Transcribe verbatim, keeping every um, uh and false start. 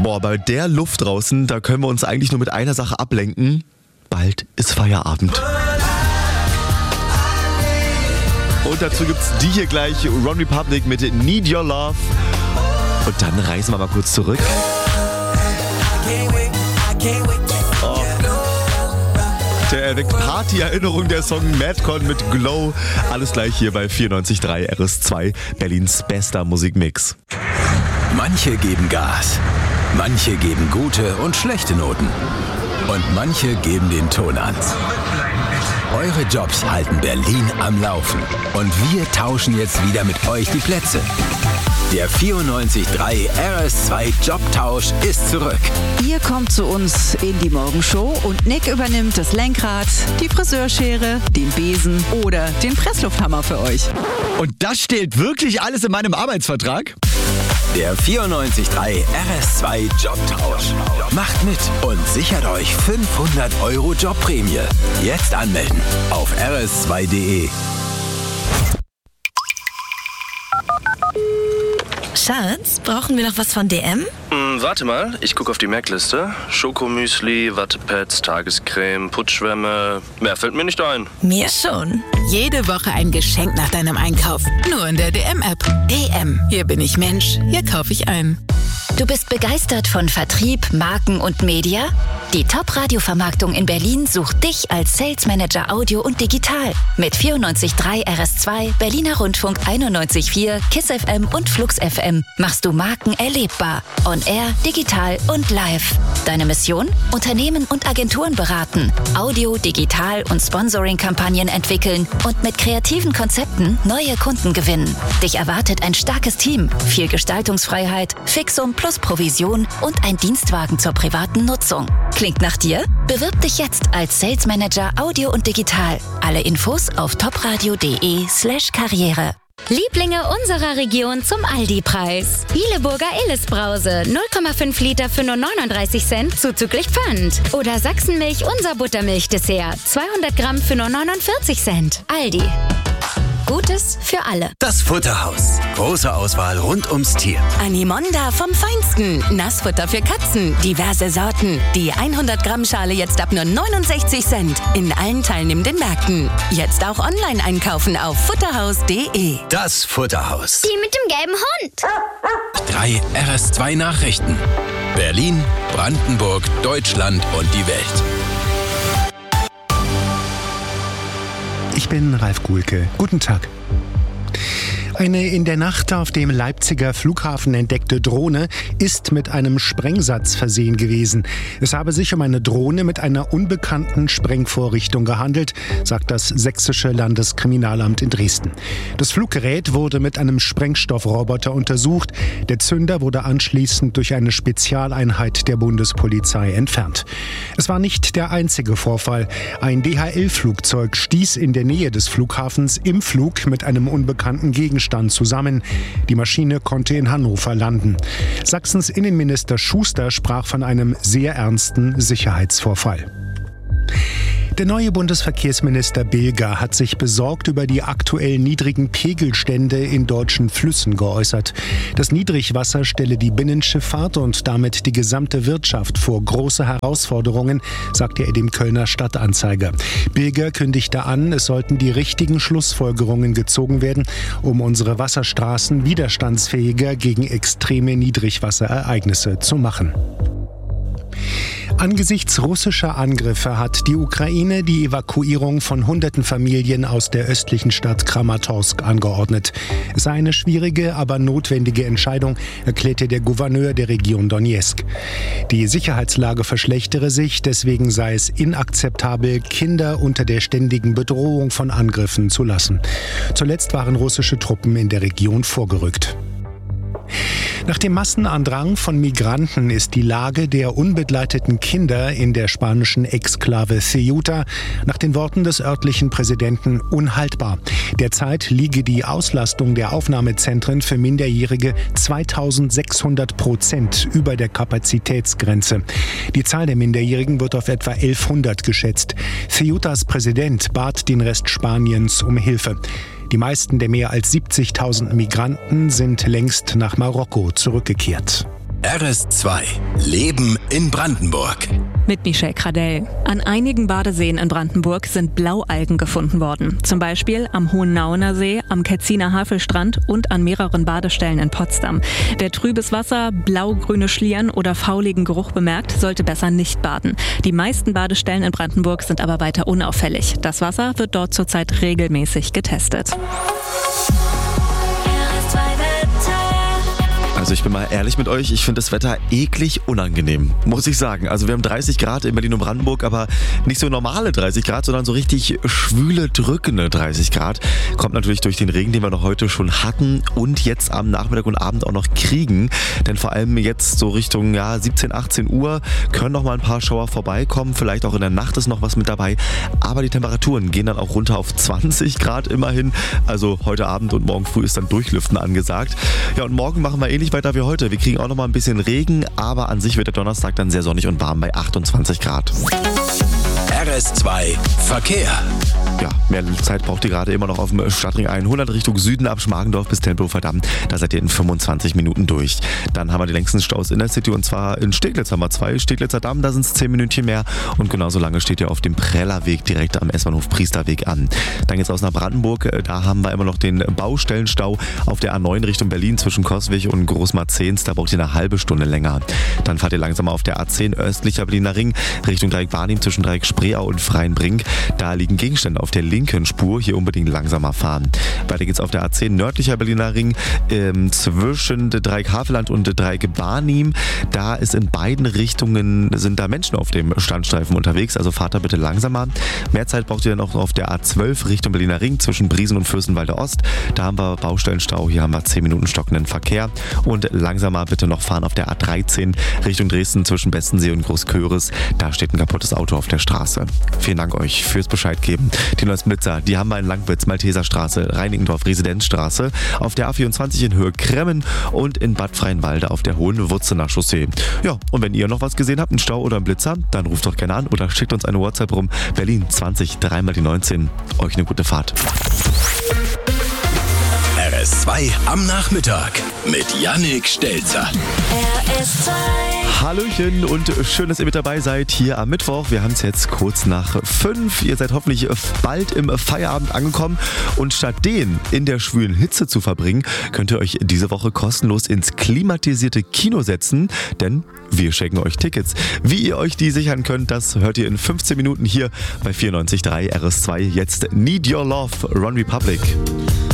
Boah, bei der Luft draußen, da können wir uns eigentlich nur mit einer Sache ablenken. Bald ist Feierabend. Und dazu gibt's die hier gleich, One Republic mit Need Your Love. Und dann reisen wir mal kurz zurück. Oh. Der erweckt Party-Erinnerung, der Song Madcon mit Glow. Alles gleich hier bei vierundneunzig Komma drei R S zwei, Berlins bester Musikmix. Manche geben Gas, manche geben gute und schlechte Noten. Und manche geben den Ton an. Eure Jobs halten Berlin am Laufen. Und wir tauschen jetzt wieder mit euch die Plätze. Der vierundneunzig Komma drei R S zwei Jobtausch ist zurück. Ihr kommt zu uns in die Morgenshow und Nick übernimmt das Lenkrad, die Friseurschere, den Besen oder den Presslufthammer für euch. Und das steht wirklich alles in meinem Arbeitsvertrag? Der vierundneunzig Komma drei R S zwei Jobtausch. Macht mit und sichert euch fünfhundert Euro Jobprämie. Jetzt anmelden auf r s zwei punkt d e. Schatz, brauchen wir noch was von D M? Hm, warte mal, ich gucke auf die Merkliste. Schokomüsli, Wattepads, Tagescreme, Putzschwämme. Mehr fällt mir nicht ein. Mir schon. Jede Woche ein Geschenk nach deinem Einkauf. Nur in der D M-App. D M. Hier bin ich Mensch. Hier kaufe ich ein. Du bist begeistert von Vertrieb, Marken und Media? Die Top-Radio-Vermarktung in Berlin sucht dich als Sales Manager Audio und Digital. Mit vierundneunzig Komma drei R S zwei, Berliner Rundfunk einundneunzig Komma vier, KISS F M und Flux F M machst du Marken erlebbar. On Air, digital und live. Deine Mission? Unternehmen und Agenturen beraten, Audio, Digital und Sponsoring-Kampagnen entwickeln und mit kreativen Konzepten neue Kunden gewinnen. Dich erwartet ein starkes Team, viel Gestaltungsfreiheit, Fixum plus Provision und ein Dienstwagen zur privaten Nutzung. Klingt nach dir? Bewirb dich jetzt als Sales Manager Audio und Digital. Alle Infos auf topradio.de slash Karriere. Lieblinge unserer Region zum Aldi-Preis. Bieleburger Illes-Brause, null Komma fünf Liter für nur neununddreißig Cent, zuzüglich Pfand. Oder Sachsenmilch, unser Buttermilch-Dessert, zweihundert Gramm für nur neunundvierzig Cent. Aldi. Gutes für alle. Das Futterhaus. Große Auswahl rund ums Tier. Animonda vom Feinsten. Nassfutter für Katzen. Diverse Sorten. Die hundert Gramm Schale jetzt ab nur neunundsechzig Cent. In allen teilnehmenden Märkten. Jetzt auch online einkaufen auf futterhaus punkt d e. Das Futterhaus. Die mit dem gelben Hund. Drei R S zwei Nachrichten. Berlin, Brandenburg, Deutschland und die Welt. Ich bin Ralf Guhlke. Guten Tag. Eine in der Nacht auf dem Leipziger Flughafen entdeckte Drohne ist mit einem Sprengsatz versehen gewesen. Es habe sich um eine Drohne mit einer unbekannten Sprengvorrichtung gehandelt, sagt das Sächsische Landeskriminalamt in Dresden. Das Fluggerät wurde mit einem Sprengstoffroboter untersucht. Der Zünder wurde anschließend durch eine Spezialeinheit der Bundespolizei entfernt. Es war nicht der einzige Vorfall. Ein D H L-Flugzeug stieß in der Nähe des Flughafens im Flug mit einem unbekannten Gegenstand zusammen. Die Maschine konnte in Hannover landen. Sachsens Innenminister Schuster sprach von einem sehr ernsten Sicherheitsvorfall. Der neue Bundesverkehrsminister Bilger hat sich besorgt über die aktuell niedrigen Pegelstände in deutschen Flüssen geäußert. Das Niedrigwasser stelle die Binnenschifffahrt und damit die gesamte Wirtschaft vor große Herausforderungen, sagte er dem Kölner Stadtanzeiger. Bilger kündigte an, es sollten die richtigen Schlussfolgerungen gezogen werden, um unsere Wasserstraßen widerstandsfähiger gegen extreme Niedrigwasserereignisse zu machen. Angesichts russischer Angriffe hat die Ukraine die Evakuierung von hunderten Familien aus der östlichen Stadt Kramatorsk angeordnet. Es sei eine schwierige, aber notwendige Entscheidung, erklärte der Gouverneur der Region Donezk. Die Sicherheitslage verschlechtere sich, deswegen sei es inakzeptabel, Kinder unter der ständigen Bedrohung von Angriffen zu lassen. Zuletzt waren russische Truppen in der Region vorgerückt. Nach dem Massenandrang von Migranten ist die Lage der unbegleiteten Kinder in der spanischen Exklave Ceuta nach den Worten des örtlichen Präsidenten unhaltbar. Derzeit liege die Auslastung der Aufnahmezentren für Minderjährige zweitausendsechshundert Prozent über der Kapazitätsgrenze. Die Zahl der Minderjährigen wird auf etwa elfhundert geschätzt. Ceutas Präsident bat den Rest Spaniens um Hilfe. Die meisten der mehr als siebzigtausend Migranten sind längst nach Marokko zurückgekehrt. R S zwei. Leben in Brandenburg. Mit Michelle Kradell. An einigen Badeseen in Brandenburg sind Blaualgen gefunden worden. Zum Beispiel am Hohennauener See, am Ketziner Havelstrand und an mehreren Badestellen in Potsdam. Wer trübes Wasser, blau-grüne Schlieren oder fauligen Geruch bemerkt, sollte besser nicht baden. Die meisten Badestellen in Brandenburg sind aber weiter unauffällig. Das Wasser wird dort zurzeit regelmäßig getestet. Also ich bin mal ehrlich mit euch, ich finde das Wetter eklig unangenehm, muss ich sagen. Also wir haben dreißig Grad in Berlin und Brandenburg, aber nicht so normale dreißig Grad, sondern so richtig schwüle, drückende dreißig Grad. Kommt natürlich durch den Regen, den wir noch heute schon hatten und jetzt am Nachmittag und Abend auch noch kriegen. Denn vor allem jetzt so Richtung ja, siebzehn, achtzehn Uhr können noch mal ein paar Schauer vorbeikommen. Vielleicht auch in der Nacht ist noch was mit dabei. Aber die Temperaturen gehen dann auch runter auf zwanzig Grad immerhin. Also heute Abend und morgen früh ist dann Durchlüften angesagt. Ja, und morgen machen wir ähnlich weiter wie heute. Wir kriegen auch noch mal ein bisschen Regen, aber an sich wird der Donnerstag dann sehr sonnig und warm bei achtundzwanzig Grad. R S zwei Verkehr. Ja, mehr Zeit braucht ihr gerade immer noch auf dem Stadtring hundert Richtung Süden ab Schmargendorf bis Tempelhofer Damm. Da seid ihr in fünfundzwanzig Minuten durch. Dann haben wir die längsten Staus in der City und zwar in Steglitz haben wir zwei. Steglitzer Damm, da sind es zehn Minütchen mehr und genauso lange steht ihr auf dem Prellerweg direkt am S-Bahnhof Priesterweg an. Dann geht's aus nach Brandenburg. Da haben wir immer noch den Baustellenstau auf der A neun Richtung Berlin zwischen Coswig und Großmarzens. Da braucht ihr eine halbe Stunde länger. Dann fahrt ihr langsamer auf der A zehn östlicher Berliner Ring Richtung Dreieck Barnim zwischen Dreieck Spreeau und Freienbrink. Da liegen Gegenstände auf der linken Spur, hier unbedingt langsamer fahren. Weiter geht's auf der A zehn nördlicher Berliner Ring ähm, zwischen Dreieck Havelland und Dreieck Barnim. Da ist in beiden Richtungen sind da Menschen auf dem Standstreifen unterwegs, also fahrt da bitte langsamer. Mehr Zeit braucht ihr noch auf der A zwölf Richtung Berliner Ring zwischen Briesen und Fürstenwalde Ost. Da haben wir Baustellenstau, hier haben wir zehn Minuten stockenden Verkehr und langsamer bitte noch fahren auf der A dreizehn Richtung Dresden zwischen Bestensee und Großköris. Da steht ein kaputtes Auto auf der Straße. Vielen Dank euch fürs Bescheid geben. Die neuesten Blitzer, die haben wir in Langwitz, Malteserstraße, Reinickendorf, Residenzstraße, auf der A vierundzwanzig in Höhe Kremmen und in Bad Freienwalde auf der Hohen Wurzener Chaussee. Ja, und wenn ihr noch was gesehen habt, einen Stau oder einen Blitzer, dann ruft doch gerne an oder schickt uns eine WhatsApp rum. Berlin zwanzig, dreimal die neunzehn. Euch eine gute Fahrt. R S zwei am Nachmittag mit Yannick Stelzer. R S zwei. Hallöchen und schön, dass ihr mit dabei seid hier am Mittwoch. Wir haben es jetzt kurz nach fünf. Ihr seid hoffentlich bald im Feierabend angekommen. Und statt den in der schwülen Hitze zu verbringen, könnt ihr euch diese Woche kostenlos ins klimatisierte Kino setzen. Denn wir schenken euch Tickets. Wie ihr euch die sichern könnt, das hört ihr in fünfzehn Minuten hier bei vierundneunzig Komma drei R S zwei. Jetzt Need Your Love, One Republic.